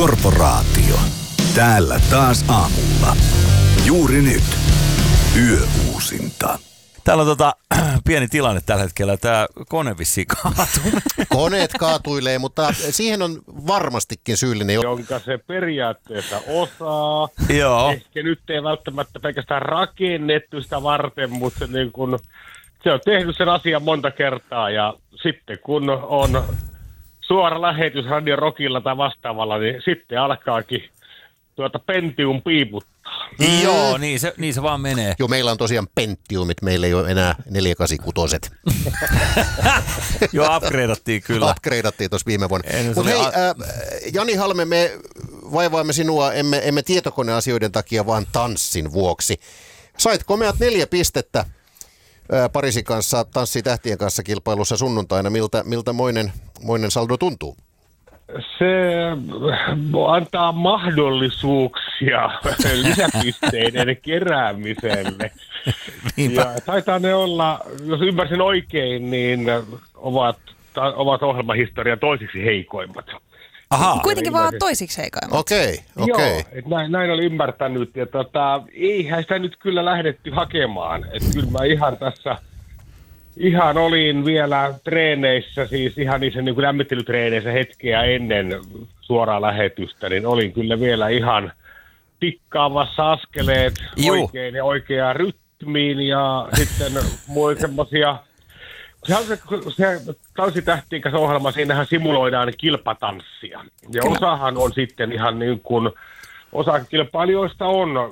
Korporaatio. Täällä taas aamulla. Juuri nyt. Yöuusinta. Täällä on pieni tilanne tällä hetkellä. Tämä kone vissiin kaatuu. Koneet kaatuilee, mutta siihen on varmastikin syyllinen. Jonka se periaatteessa osaa. Joo. Ehkä nyt ei välttämättä pelkästään rakennettu sitä varten, mutta se on tehnyt sen asian monta kertaa. Ja sitten kun on suora lähetys Radio Rockilla tai vastaavalla, niin sitten alkaakin Pentium piiputtaa. Joo, niin se vaan menee. Joo, meillä on tosiaan Pentiumit, meillä ei ole enää 486. Joo, upgradeattiin kyllä. Upgradeattiin tuossa viime vuonna. Mutta hei, Jani Halme, me vaivaamme sinua emme tietokoneasioiden takia, vaan tanssin vuoksi. Sait komeat 4 pistettä Pariisin kanssa, Tanssii tähtien kanssa kilpailussa sunnuntaina. Miltä moinen saldo tuntuu? Se antaa mahdollisuuksia lisäpisteiden keräämiselle. Ja taitaa ne olla, jos ymmärsin oikein, niin ovat ohjelmahistorian toisiksi heikoimmat. Ahaa. Kuitenkin vaan toisiksi heikoimmat. Okei. Joo, näin oli ymmärtänyt. Ja eihän sitä nyt kyllä lähdetty hakemaan. Että kyllä mä ihan olin vielä treeneissä, siis ihan niissä niin kuin lämmittelytreeneissä hetkeä ennen suoraa lähetystä, niin olin kyllä vielä ihan tikkaamassa askeleet oikein ja oikeaan rytmiin ja sitten muin semmosia. Se Tanssi tähtien kanssa -ohjelma, siinähän simuloidaan kilpatanssia. Ja osahan on sitten ihan niin kuin, osa kilpailijoista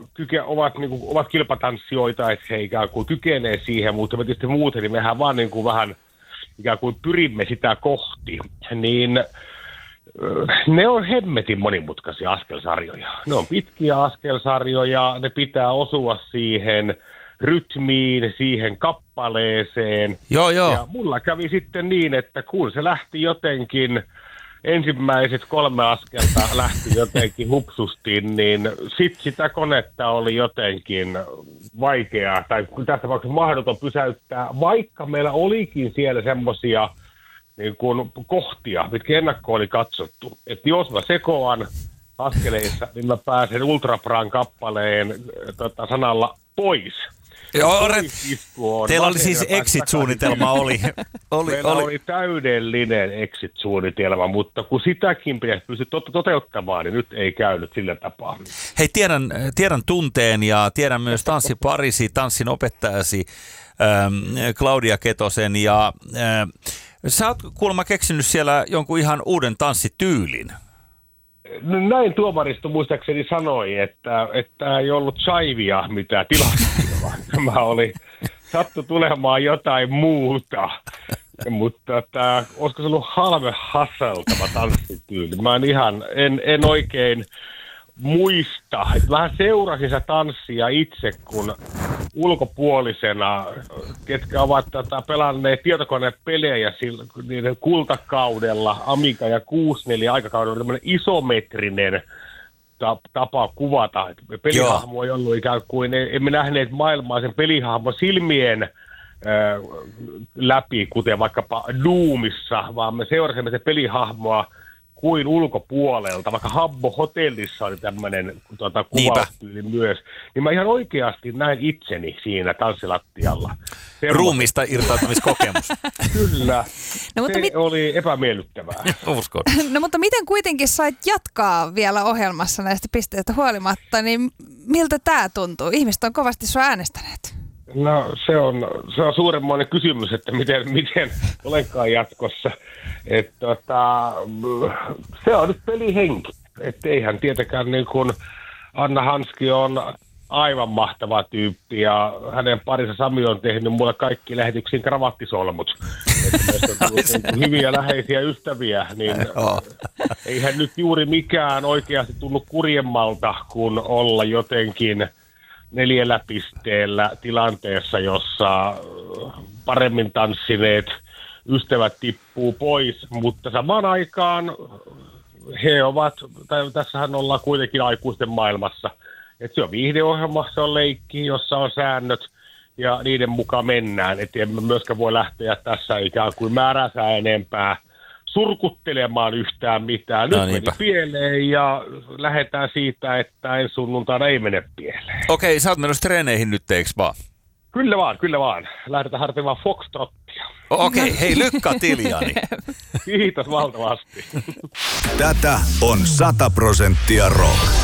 ovat kilpatanssijoita, että he ikään kuin kykenee siihen, mutta me tietysti muuten, niin mehän vaan niin kuin vähän ikään kuin pyrimme sitä kohti. Niin ne on hemmetin monimutkaisia askelsarjoja. Ne on pitkiä askelsarjoja, ne pitää osua siihen rytmiin, siihen kappaleeseen. Joo. Ja mulla kävi sitten niin, että kun se lähti jotenkin, ensimmäiset 3 askelta lähti jotenkin hupsustiin, niin sitten sitä konetta oli jotenkin vaikeaa, tai tässä tapauksessa mahdoton pysäyttää, vaikka meillä olikin siellä semmoisia niin kuin kohtia, mitkä ennakkoon oli katsottu. Että jos mä sekoan askeleissa, niin mä pääsen Ultrapran kappaleen sanalla pois. Joo, teillä oli siis exit-suunnitelma Meillä oli täydellinen exit-suunnitelma, mutta kun sitäkin pitäisi pystyä toteuttamaan, niin nyt ei käynyt sillä tapaa. Hei, tiedän tunteen ja tiedän myös Tanssi Pariisi, tanssin opettajasi Claudia Ketosen. Ja sä oot kuulemma keksinyt siellä jonkun ihan uuden tanssityylin. Näin tuomaristo muistaakseni sanoi, että ei ollut shaivia mitä tilastiin, vaan tämä oli sattu tulemaan jotain muuta. Mutta olisiko se ollut Halme Hasseltava tanssityyli? Mä en oikein muista. Vähän seurasin sitä tanssia itse, kun ulkopuolisena, ketkä ovat pelanneet tietokonepelejä niiden kultakaudella, Amiga ja 64 aikakaudella, tämmöinen isometrinen tapa kuvata. Pelihahmo ei ollut ikään kuin, emme nähneet maailmaa sen pelihahmon silmien läpi, kuten vaikkapa Doomissa, vaan me seurasimme se pelihahmoa kuin ulkopuolelta, vaikka Habbo Hotellissa oli tämmöinen kuvaustyyli myös, niin mä ihan oikeasti näin itseni siinä tanssilattialla. Ruumista irtautumiskokemus. Kyllä, no, mutta se oli epämiellyttävää. Uskon. No mutta miten kuitenkin sait jatkaa vielä ohjelmassa näistä pisteistä huolimatta, niin miltä tämä tuntuu? Ihmiset on kovasti sua äänestäneet. No se on suuremmoinen kysymys, että miten olenkaan jatkossa. Se on nyt pelihenki. Että eihän tietenkään niin kuin Anna Hanski on aivan mahtava tyyppi ja hänen parinsa Sami on tehnyt mulle kaikki lähetyksiin kravattisolmut. Että on hyviä läheisiä ystäviä, niin eihän nyt juuri mikään oikeasti tullut kurjemmalta kuin olla jotenkin 4 pisteellä tilanteessa, jossa paremmin tanssineet ystävät tippuu pois, mutta samaan aikaan he ovat, tai tässähän ollaan kuitenkin aikuisten maailmassa, että se on viihdeohjelma, se on leikki, jossa on säännöt ja niiden mukaan mennään, että emme myöskään voi lähteä tässä ikään kuin määränsä enempää surkuttelemaan yhtään mitään. Nyt meni pieleen ja lähdetään siitä, että ensi sunnuntaina ei mene pieleen. Okei, sä oot menossa treeneihin nyt, eikö vaan? Kyllä vaan. Lähdetään harjoittamaan foxtrottia. Okei, hei lykkä Tiljani. Kiitos valtavasti. Tätä on 100% rock.